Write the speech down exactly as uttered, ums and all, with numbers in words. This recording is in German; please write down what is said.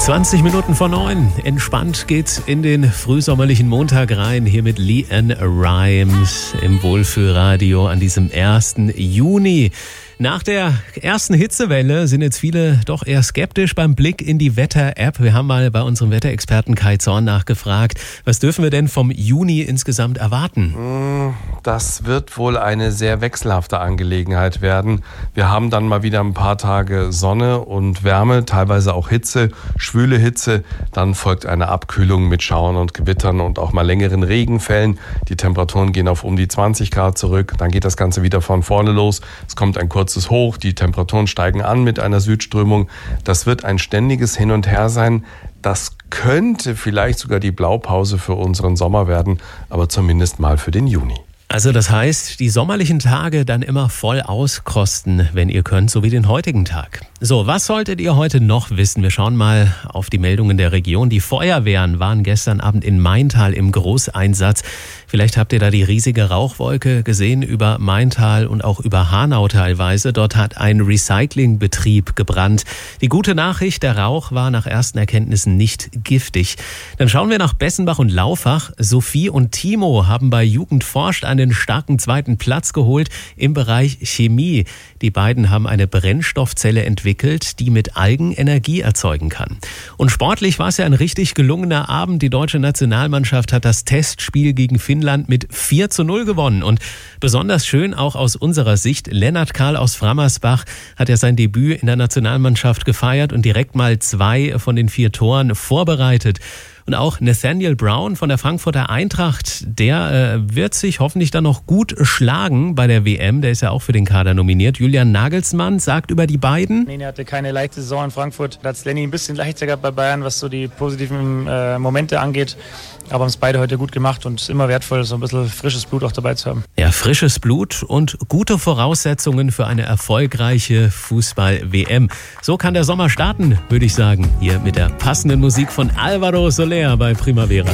zwanzig Minuten vor neun. Entspannt geht's in den frühsommerlichen Montag rein. Hier mit LeAnn Rimes im Wohlfühlradio an diesem ersten Juni. Nach der ersten Hitzewelle sind jetzt viele doch eher skeptisch beim Blick in die Wetter-App. Wir haben mal bei unserem Wetterexperten Kai Zorn nachgefragt, was dürfen wir denn vom Juni insgesamt erwarten? Das wird wohl eine sehr wechselhafte Angelegenheit werden. Wir haben dann mal wieder ein paar Tage Sonne und Wärme, teilweise auch Hitze, schwüle Hitze. Dann folgt eine Abkühlung mit Schauern und Gewittern und auch mal längeren Regenfällen. Die Temperaturen gehen auf um die zwanzig Grad zurück. Dann geht das Ganze wieder von vorne los. Es kommt ein kurzes Hoch, die Temperaturen steigen an mit einer Südströmung. Das wird ein ständiges Hin und Her sein. Das könnte vielleicht sogar die Blaupause für unseren Sommer werden, aber zumindest mal für den Juni. Also das heißt, die sommerlichen Tage dann immer voll auskosten, wenn ihr könnt, so wie den heutigen Tag. So, was solltet ihr heute noch wissen? Wir schauen mal auf die Meldungen der Region. Die Feuerwehren waren gestern Abend in Maintal im Großeinsatz. Vielleicht habt ihr da die riesige Rauchwolke gesehen über Maintal und auch über Hanau teilweise. Dort hat ein Recyclingbetrieb gebrannt. Die gute Nachricht, der Rauch war nach ersten Erkenntnissen nicht giftig. Dann schauen wir nach Bessenbach und Laufach. Sophie und Timo haben bei Jugend forscht einen starken zweiten Platz geholt im Bereich Chemie. Die beiden haben eine Brennstoffzelle entwickelt, die mit Algen Energie erzeugen kann. Und sportlich war es ja ein richtig gelungener Abend. Die deutsche Nationalmannschaft hat das Testspiel gegen Finnland mit vier zu null gewonnen. Und besonders schön auch aus unserer Sicht, Lennart Karl aus Frammersbach hat ja sein Debüt in der Nationalmannschaft gefeiert und direkt mal zwei von den vier Toren vorbereitet. Und auch Nathaniel Brown von der Frankfurter Eintracht, der äh, wird sich hoffentlich dann noch gut schlagen bei der W M. Der ist ja auch für den Kader nominiert. Julian Nagelsmann sagt über die beiden: Leni hatte keine leichte Saison in Frankfurt. Da hat es Lenny ein bisschen leichter gehabt bei Bayern, was so die positiven äh, Momente angeht. Aber haben es beide heute gut gemacht und es ist immer wertvoll, so ein bisschen frisches Blut auch dabei zu haben. Ja, frisches Blut und gute Voraussetzungen für eine erfolgreiche Fußball-W M. So kann der Sommer starten, würde ich sagen. Hier mit der passenden Musik von Alvaro Soler bei Primavera.